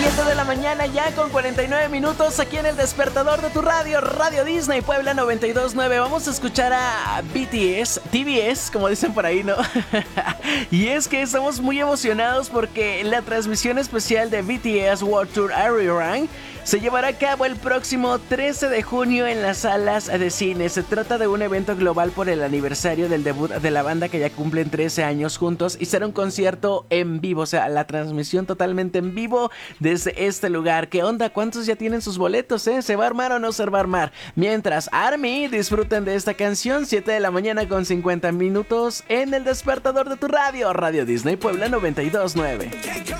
7 de la mañana ya con 49 minutos aquí en el despertador de tu radio, Radio Disney Puebla 92.9. Vamos a escuchar a BTS, TBS, como dicen por ahí, ¿no? Y es que estamos muy emocionados porque la transmisión especial de BTS World Tour Arirang se llevará a cabo el próximo 13 de junio en las salas de cine. Se trata de un evento global por el aniversario del debut de la banda que ya cumplen 13 años juntos y será un concierto en vivo, o sea, la transmisión totalmente en vivo desde este lugar. ¿Qué onda? ¿Cuántos ya tienen sus boletos, ¿Se va a armar o no se va a armar? Mientras ARMY, disfruten de esta canción, 7 de la mañana con 50 minutos en el despertador de tu radio, Radio Disney Puebla 92.9.